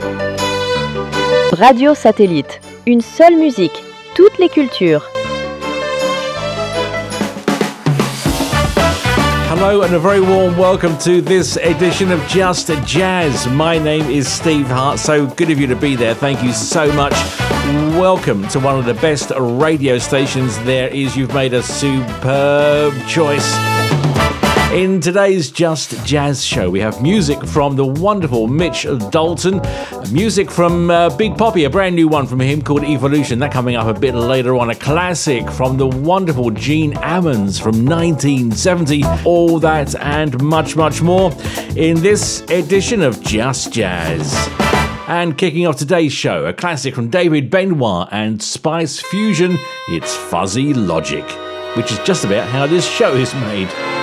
Radio Satellite, une seule musique, toutes les cultures. Hello and a very warm welcome to this edition of Just Jazz. My name is Steve Hart, so good of you to be there. Thank you so much. Welcome to one of the best radio stations there is. You've made a superb choice. In today's Just Jazz show, we have music from the wonderful Mitch Dalton, music from Big Poppy, a brand new one from him called Evolution. That coming up a bit later on. A classic from the wonderful Gene Ammons from 1970. All that and much, much more in this edition of Just Jazz. And kicking off today's show, a classic from David Benoit and Spice Fusion. It's Fuzzy Logic, which is just about how this show is made.